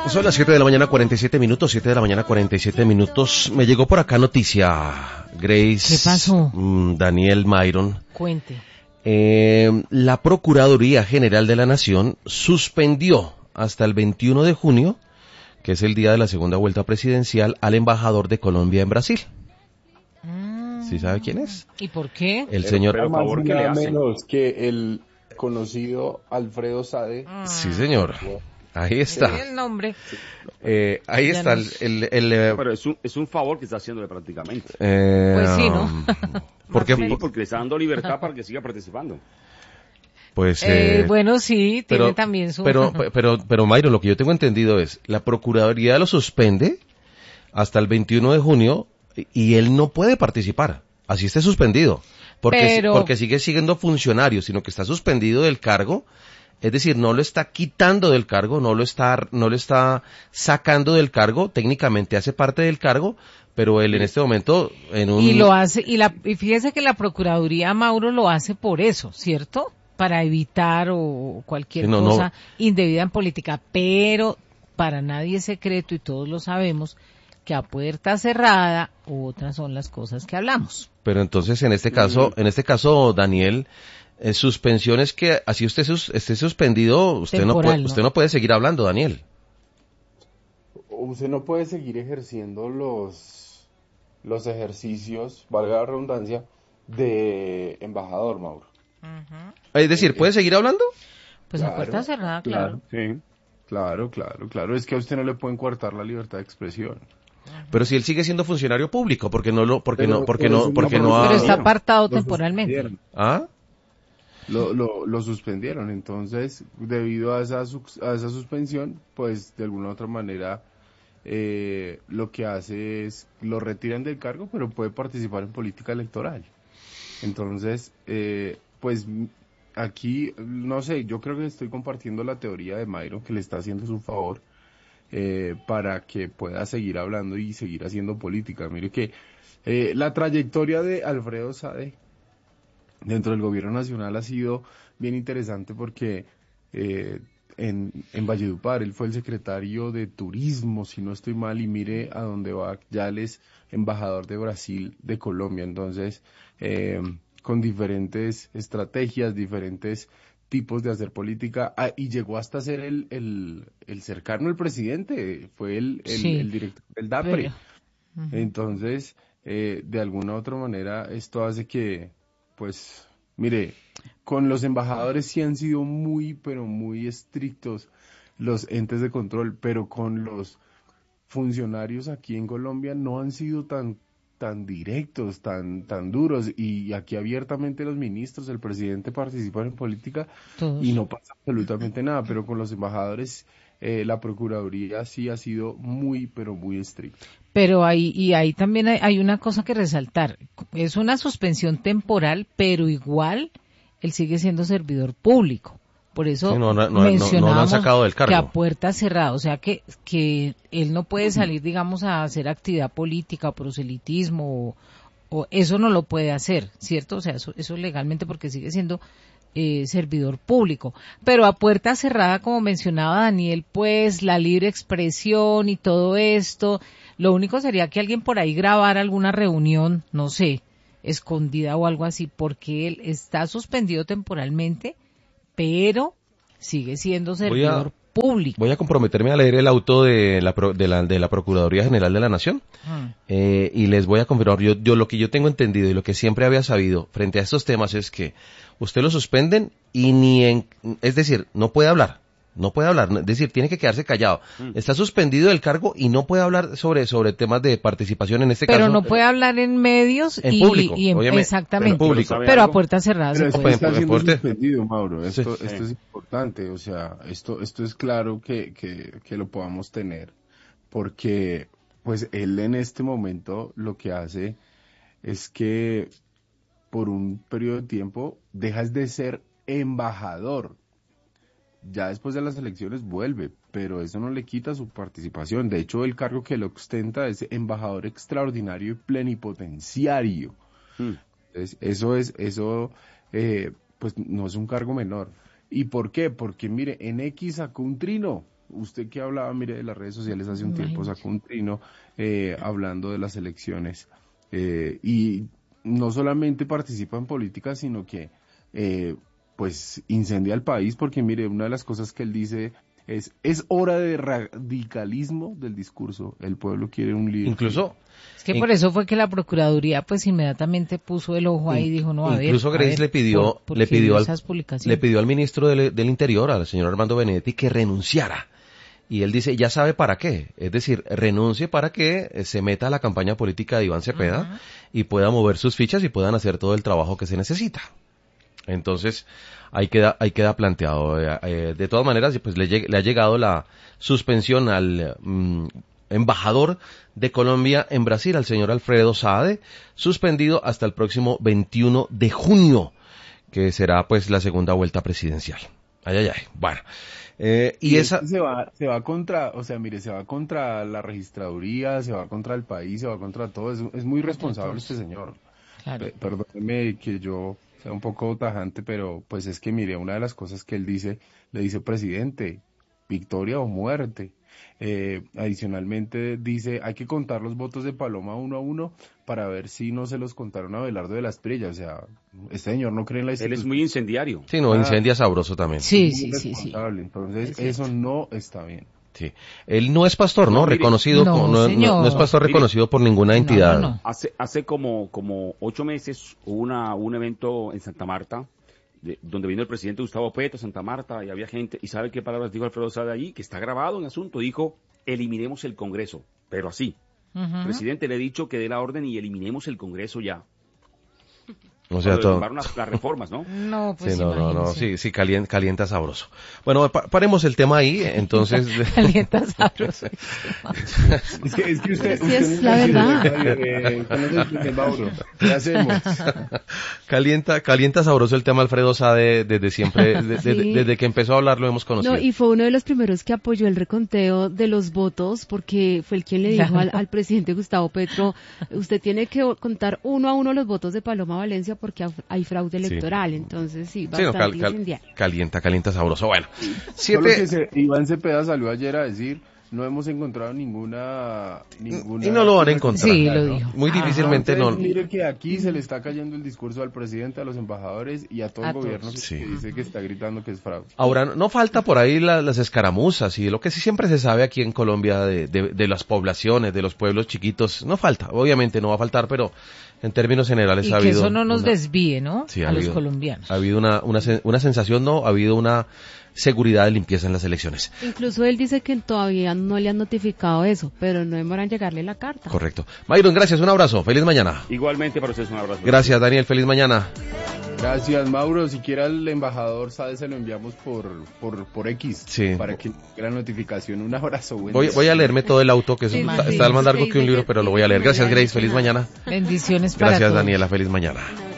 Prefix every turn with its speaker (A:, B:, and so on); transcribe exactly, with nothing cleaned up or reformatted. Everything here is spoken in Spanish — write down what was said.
A: Son las siete de la mañana, cuarenta y siete minutos, siete de la mañana, cuarenta y siete minutos. Me llegó por acá noticia, Grace.
B: ¿Qué pasó?
A: Mmm, Daniel Myron.
B: Cuente.
A: Eh, la Procuraduría General de la Nación suspendió hasta el veintiuno de junio, que es el día de la segunda vuelta presidencial, al embajador de Colombia en Brasil.
B: Mm.
A: ¿Sí sabe quién es?
B: ¿Y por qué?
A: El
C: Pero,
A: señor...
C: pero favor que le hace. Menos que el conocido Alfredo Sade.
B: Mm.
A: Sí, señor. Ahí está.
B: Sí, el nombre.
A: Eh, ahí
B: Ya
A: está
B: no.
A: el... el, el, eh,
D: Pero es un, es un favor que está haciéndole prácticamente.
A: eh,
B: Pues sí, ¿no?
A: ¿Por qué?
D: Sí, porque le está dando libertad para que siga participando.
A: Pues...
B: Eh,
A: eh,
B: bueno, sí, tiene
A: pero,
B: también su...
A: Pero, pero, pero, Mayro, lo que yo tengo entendido es, la Procuraduría lo suspende hasta el veintiuno de junio y él no puede participar. Así esté suspendido. Porque,
B: Pero-
A: porque sigue siendo funcionario, sino que está suspendido del cargo. Es decir, no lo está quitando del cargo, no lo está, no lo está sacando del cargo, técnicamente hace parte del cargo, pero él en este momento en un...
B: Y lo hace, y la, y fíjese que la Procuraduría, Mauro, lo hace por eso, ¿cierto? Para evitar o cualquier
A: Sí, no,
B: cosa
A: no.
B: indebida en política, pero para nadie es secreto y todos lo sabemos que a puerta cerrada otras son las cosas que hablamos.
A: Pero entonces en este caso, en este caso, Daniel, eh, suspensiones que así usted sus, esté suspendido, usted no
B: Temporal,
A: puede,
B: ¿no?
A: usted no puede seguir hablando, Daniel.
C: Usted no puede seguir ejerciendo los, los ejercicios, valga la redundancia, de embajador, Mauro.
A: Es decir, ¿puede seguir hablando?
B: Pues a
C: Claro,
B: puerta cerrada, claro.
D: Sí.
C: Claro, claro, claro. Es que a usted no le pueden coartar la libertad de expresión.
A: Pero si él sigue siendo funcionario público, porque no lo, porque
C: Pero
A: no, porque
C: por
A: no,
C: eso
A: porque
C: no,
A: no ha...
B: Pero está
C: Lo
B: apartado
C: suspendieron.
B: temporalmente.
A: ¿Ah?
C: Lo, lo, lo suspendieron, entonces, debido a esa, sus- a esa suspensión, pues de alguna u otra manera eh, lo que hace es, lo retiran del cargo, pero puede participar en política electoral. Entonces, eh, pues m- aquí, no sé, yo creo que estoy compartiendo la teoría de Mayron, que le está haciendo su favor, eh, para que pueda seguir hablando y seguir haciendo política. Mire que eh, la trayectoria de Alfredo Sade dentro del gobierno nacional ha sido bien interesante porque eh, en, en Valledupar él fue el secretario de turismo, si no estoy mal, y mire a dónde va, ya él es embajador de Brasil, de Colombia, entonces eh, con diferentes estrategias, diferentes tipos de hacer política, ah, y llegó hasta ser el, el, el cercano al presidente, fue el, el,
B: Sí,
C: el director del DAPRE.
B: pero-
C: Entonces, eh, de alguna u otra manera, esto hace que, pues, mire, con los embajadores sí han sido muy, pero muy estrictos los entes de control, pero con los funcionarios aquí en Colombia no han sido tan tan directos, tan tan duros, y aquí abiertamente los ministros, el presidente participan en política
B: Todos.
C: y no pasa absolutamente nada, pero con los embajadores eh, la Procuraduría sí ha sido muy, pero muy estricta.
B: Pero ahí, y ahí también hay, hay una cosa que resaltar. Es una suspensión temporal, pero igual él sigue siendo servidor público. Por eso
A: Sí, no, no, no, no, no lo han
B: mencionábamos
A: sacado del cargo.
B: que a puerta cerrada, o sea que, que él no puede salir, digamos, a hacer actividad política o proselitismo o, o eso no lo puede hacer, ¿cierto? O sea, eso, eso legalmente porque sigue siendo eh, servidor público. Pero a puerta cerrada, como mencionaba Daniel, pues la libre expresión y todo esto, lo único sería que alguien por ahí grabara alguna reunión, no sé, escondida o algo así, porque él está suspendido temporalmente, pero sigue siendo servidor público.
A: Voy a comprometerme a leer el auto de la, pro- de la, de la Procuraduría General de la Nación.
B: Mm.
A: Eh, y les voy a confirmar, yo, yo lo que yo tengo entendido y lo que siempre había sabido frente a estos temas es que usted lo suspenden y ni en, es decir, no puede hablar, no puede hablar, es decir, tiene que quedarse callado.
D: Mm.
A: Está suspendido del cargo y no puede hablar sobre, sobre temas de participación en este
B: Pero
A: caso.
B: no puede hablar en medios
A: En
B: y,
A: público,
B: y en,
A: óyeme,
B: exactamente,
A: pero en público.
B: pero a
D: algo?
B: puerta cerrada
C: Pero
B: se
C: esto
B: puede.
C: está
A: Puede,
C: siendo
A: puede.
C: suspendido, Mauro. Esto,
A: Sí.
C: esto es importante. O sea, esto, esto es claro que, que, que lo podamos tener. Porque, pues, él en este momento lo que hace es que por un periodo de tiempo dejas de ser embajador. Ya después de las elecciones vuelve, pero eso no le quita su participación. De hecho, el cargo que lo ostenta es embajador extraordinario y plenipotenciario.
D: Mm.
C: Entonces, eso es, eso, eh, pues no es un cargo menor. ¿Y por qué? Porque mire, en X sacó un trino, Usted que hablaba, mire, de las redes sociales hace un
B: Imagínate.
C: tiempo, sacó un trino eh, hablando de las elecciones. Eh, y no solamente participa en política, sino que eh, pues incendia el país, porque mire, una de las cosas que él dice es, es hora de radicalismo del discurso. El pueblo quiere un líder.
A: Incluso,
B: Es que
A: in-
B: por eso fue que la Procuraduría pues inmediatamente puso el ojo ahí y dijo, no, a ver.
A: incluso
B: a
A: Grace
B: ver,
A: le pidió,
B: ¿por- por
A: le
B: qué
A: pidió al,
B: esas publicaciones?
A: le pidió al ministro del, del Interior, al señor Armando Benedetti, que renunciara. Y él dice, ya sabe para qué. Es decir, renuncie para que eh, se meta a la campaña política de Iván Cepeda
B: Ajá.
A: y pueda mover sus fichas y puedan hacer todo el trabajo que se necesita. Entonces, ahí queda, ahí queda planteado. Eh, eh, de todas maneras, pues le, lleg- le ha llegado la suspensión al mm, embajador de Colombia en Brasil, al señor Alfredo Saade, suspendido hasta el próximo veintiuno de junio, que será pues la segunda vuelta presidencial. Ay, ay, ay. Bueno. Eh, y
C: Y
A: esa...
C: este se va, se va contra, o sea, mire, se va contra la registraduría, se va contra el país, se va contra todo. Es, es muy responsable este señor.
B: Claro.
C: Pe- Perdóneme que yo sea un poco tajante, pero pues es que mire, una de las cosas que él dice, le dice, presidente, victoria o muerte. Eh, adicionalmente dice, hay que contar los votos de Paloma uno a uno para ver si no se los contaron a Belardo de las Prillas. O sea, este señor no cree en la
D: Él es
C: institución.
D: muy incendiario.
A: Sí, no,
C: Ah.
A: incendia sabroso también.
B: Sí,
C: Es
B: sí,
C: muy
B: sí, sí.
C: responsable. Entonces,
B: Es cierto.
C: eso no está bien.
A: Sí. Él no es pastor, ¿no?
D: No, mire,
A: reconocido,
B: no,
A: como- no, no-
B: señor.
A: no es pastor
D: Mire.
A: reconocido por ninguna
B: No,
A: entidad.
B: no, no.
D: Hace, hace como, como ocho meses hubo una, un evento en Santa Marta, de- donde vino el presidente Gustavo Petro a Santa Marta y había gente. ¿Y sabe qué palabras dijo Alfredo Saade allí? Que está grabado en asunto. Dijo, eliminemos el Congreso. Pero así.
B: Ujú.
D: Presidente, le he dicho que dé la orden y eliminemos el Congreso ya.
A: O sea,
D: Cuando
A: todo.
D: derrumbaron las, las reformas, ¿no?
B: No, pues
A: Sí, no, no, no,
B: imagínese.
A: sí, sí, calienta, calienta sabroso. Bueno, pa- paremos el tema ahí, entonces.
B: Calienta sabroso.
C: Es que, es que usted,
E: Sí,
C: usted
E: es
C: no
E: la
C: entiende,
E: verdad.
C: eh, usted no entiende, Mauro. ¿Qué hacemos?
A: calienta, calienta sabroso el tema Alfredo Saade desde siempre, de- de-
E: Sí.
A: desde que empezó a hablar lo hemos conocido.
E: No, y fue uno de los primeros que apoyó el reconteo de los votos, porque fue el quien le dijo al, al presidente Gustavo Petro, usted tiene que contar uno a uno los votos de Paloma Valencia porque ha- hay fraude
A: Sí.
E: electoral. Entonces, sí,
A: Sí, no,
E: bastante
A: cal- cal-
E: incendiario.
A: calienta, calienta sabroso. Bueno,
C: Solo que
A: siete,
C: se, Iván Cepeda salió ayer a decir, no hemos encontrado ninguna... ninguna
A: Y no lo van a encontrar.
B: Sí, lo dijo.
A: muy
B: Ajá.
A: difícilmente no.
C: Entonces, mire que aquí se le está cayendo el discurso al presidente, a los embajadores y a todo
B: A
C: el gobierno
B: todos.
C: que,
A: Sí.
C: que dice que está gritando que es fraude.
A: Ahora, no falta por ahí la- las escaramuzas y lo que sí siempre se sabe aquí en Colombia de, de- de las poblaciones, de los pueblos chiquitos, no falta, obviamente no va a faltar, pero en términos generales
B: Y
A: ha
B: que
A: habido...
B: eso no nos
A: una-
B: desvíe, ¿no?
A: Sí, ha
B: a los
A: habido-
B: colombianos.
A: Ha habido una, una, sen- una sensación, no, ha habido una seguridad de limpieza en las elecciones.
E: Incluso él dice que todavía no le han notificado eso, pero no demoran llegarle la carta.
A: Correcto. Myron, gracias, un abrazo, feliz mañana.
D: Igualmente para ustedes un abrazo.
A: Gracias, Daniel, feliz mañana.
C: Gracias, Mauro. Si quiere al embajador Sade se lo enviamos por, por, por X.
A: Sí.
C: Para que la notificación. Un abrazo. buen
A: Voy,
C: día.
A: voy a leerme todo el auto, que es,
E: Sí,
A: está,
B: sí,
A: está más largo
E: sí,
A: que un
E: sí,
A: libro,
E: sí,
A: pero lo
E: sí,
A: voy a leer.
E: sí,
A: Gracias,
E: sí,
A: Grace,
E: sí,
A: feliz
E: sí.
A: mañana.
B: Bendiciones para
A: Gracias,
B: todos.
A: Daniela, feliz mañana.